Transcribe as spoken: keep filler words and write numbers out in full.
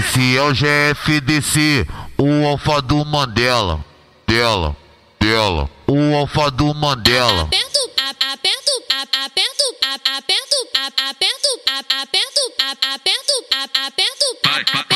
Esse é o G F D C, o alfa do Mandela, dela, dela, o alfa do Mandela. Aperto, a- aperto, a- aperto, a- aperto, a- aperto, a- aperto, a- aperto, a- aperto, a- aperto, a- aperto.